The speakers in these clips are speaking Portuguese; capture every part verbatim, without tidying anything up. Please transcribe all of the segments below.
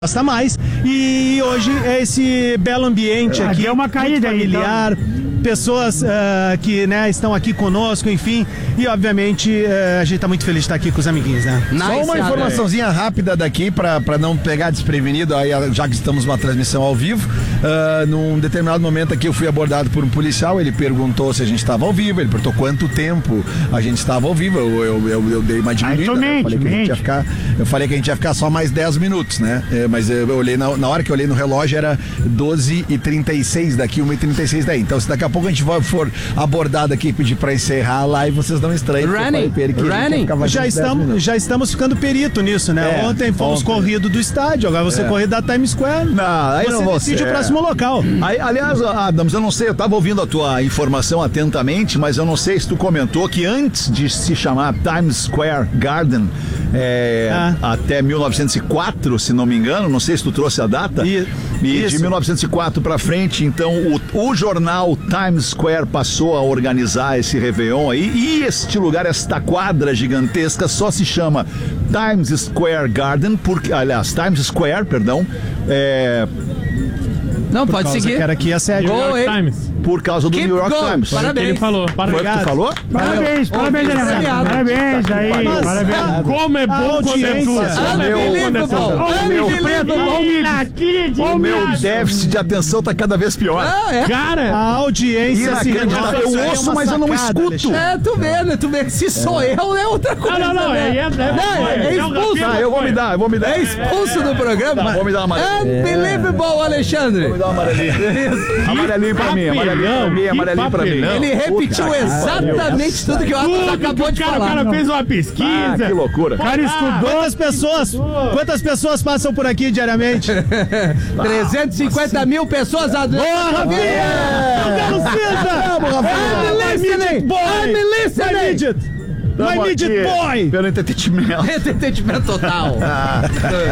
gosta mais, e hoje é esse belo ambiente aqui, aqui é uma caída familiar, então. Pessoas uh, que né, estão aqui conosco, enfim, e obviamente uh, a gente está muito feliz de estar aqui com os amiguinhos, né? Nice, Só uma informaçãozinha é. rápida daqui para não pegar desprevenido, aí, já que estamos numa transmissão ao vivo. Uh, num determinado momento aqui eu fui abordado por um policial, ele perguntou se a gente estava ao vivo, ele perguntou quanto tempo a gente estava ao vivo, eu, eu, eu, eu dei uma diminuída, né? eu, falei que a gente ia ficar, eu falei que a gente ia ficar só mais dez minutos, né? É, mas eu olhei, na, na hora que eu olhei no relógio era doze e trinta e seis daqui, uma e trinta e seis daí, então se daqui a pouco a gente for abordado aqui e pedir pra encerrar a live, vocês não estranham. Já estamos, já estamos ficando perito nisso, né? É, ontem fomos ontem. corrido do estádio, agora você é. corrido da Times Square. Não, aí você não vou decide ser. o próximo local. Aí, aliás, Adams, eu não sei, eu tava ouvindo a tua informação atentamente, mas eu não sei se tu comentou que antes de se chamar Times Square Garden, é, ah. até mil novecentos e quatro, se não me engano, não sei se tu trouxe a data, e, e de mil novecentos e quatro pra frente, então o, o jornal Times Square passou a organizar esse Réveillon aí, e este lugar, esta quadra gigantesca, só se chama Times Square Garden, porque, aliás, Times Square, perdão, é... Não, por pode causa seguir. Que era aqui a sede do New York Times. Por causa do Keep New York going. Times. Parabéns. Ele falou. Parabéns. Foi o que tu falou? Parabéns, parabéns, parabéns, parabéns aí, Mas, parabéns. a, Como é bom quando é tudo. O meu déficit de atenção tá cada vez pior. Ah, é. Cara, a audiência se renova. Eu ouço, mas eu não escuto. É, tu vê, né? Tu vê que se sou eu, é outra coisa. Não, não, não. É, é, é expulso. Ah, eu vou me dar, eu vou me dar. É expulso do programa. Vou me dar uma amarelinha. Unbelievable, Alexandre. Vou me dar uma amarelinha. Amarelinho pra mim, amarelinho pra mim, amarelinho pra mim. Ele repetiu exatamente tudo que o Adams acabou de falar. O cara fez uma pesquisa. Ah, que loucura. O cara estudou. Quantas pessoas, quantas pessoas passam por aqui diariamente? trezentos e cinquenta mil pessoas. Boa, Rafinha! Vamos, Rafinha! I'm listening! I'm listening! My midget boy! Pelo entretenimento. Entretenimento total. Ah,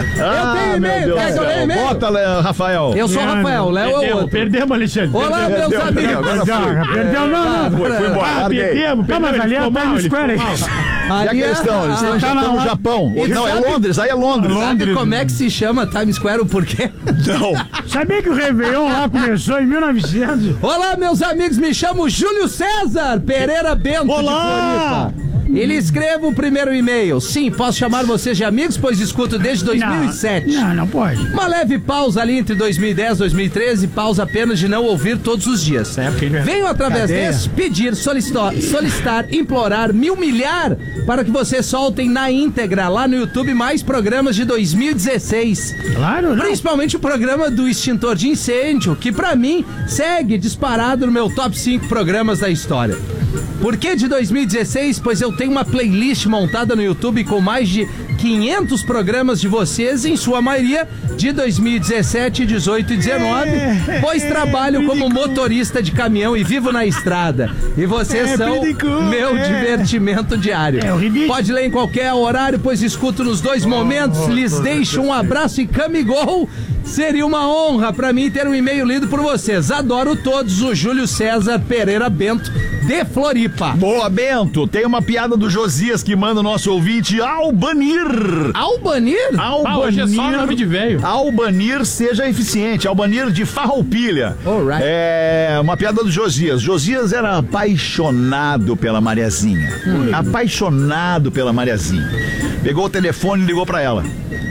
eu tenho e-mail, quer que eu leia e-mail? Bota, Léo, Rafael. Eu sou o Rafael, o Léo é o outro. Perdemos, Alexandre. Olá, perdemos. meus amigos. Perdeu, perdeu, não, não. Foi, foi embora. Ah, perdemos, perdemos. Mas ali é o Times Square. E a questão, eles estão, estão no Japão. E não, sabe, é Londres, aí é Londres. Sabe como é que se chama Times Square, o porquê? Não. Sabia que o Réveillon lá começou em mil e novecentos? Olá, meus amigos, me chamo Júlio César Pereira Bento. Olá! Ele escreve o primeiro e-mail. Sim, posso chamar vocês de amigos, pois escuto desde dois mil e sete. Não, não, não pode. Uma leve pausa ali entre dois mil e dez e dois mil e treze, pausa apenas de não ouvir todos os dias. É, venho através Cadeia. desse pedir, solicitar, solicitar, implorar, me humilhar para que vocês soltem na íntegra lá no YouTube mais programas de dois mil e dezesseis. Claro, não. Principalmente o programa do extintor de incêndio, que pra mim segue disparado no meu top cinco programas da história. Por que de dois mil e dezesseis? Pois eu tenho uma playlist montada no YouTube com mais de quinhentos programas de vocês, em sua maioria de dois mil e dezessete, dezoito e dezenove, pois trabalho como motorista de caminhão e vivo na estrada. E vocês são meu divertimento diário. Pode ler em qualquer horário, pois escuto nos dois momentos. Lhes deixo um abraço e camigol. Seria uma honra pra mim ter um e-mail lido por vocês. Adoro todos. O Júlio César Pereira Bento, de Floripa. Boa, Bento. Tem uma piada do Josias que manda o nosso ouvinte Albanir. Albanir? Albanir. Ah, hoje é só nome de velho. Albanir seja eficiente. Albanir de Farroupilha. Alright. É uma piada do Josias. Josias era apaixonado pela Mariazinha. Hum. Apaixonado pela Mariazinha. Pegou o telefone e ligou pra ela.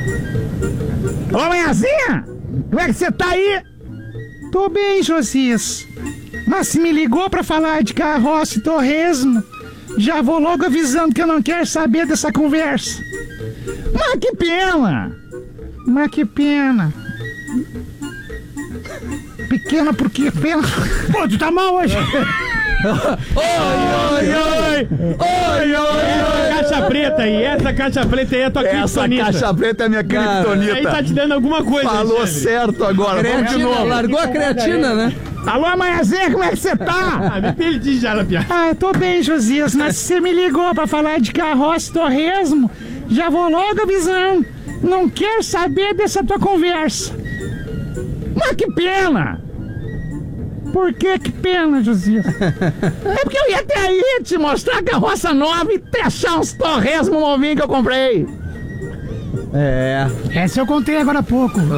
Ô, Mariazinha, como é que você tá aí? Tô bem, Josias. Mas se me ligou pra falar de carroça e torresmo, já vou logo avisando que eu não quero saber dessa conversa. Mas que pena! Mas que pena! Pequena por quê? Pena? Pô, tu tá mal hoje. Oi, oi, oi! Oi, oi, oi! Caixa preta aí, essa caixa preta aí é a tua criptonita. Essa caixa preta é a minha criptonita. Aí tá te dando alguma coisa. Falou certo agora. Vamos de novo. Largou a creatina, né? Alô, Mariazinha, como é que você tá? Ah, me perdi já na piada. Ah, eu tô bem, Josias, mas se você me ligou pra falar de carroça e torresmo, já vou logo avisando. Não quero saber dessa tua conversa. Mas que pena! Por que que pena, Josias? É porque eu ia até aí te mostrar a carroça nova e testar uns torresmo novinho que eu comprei. É. Essa eu contei agora há pouco.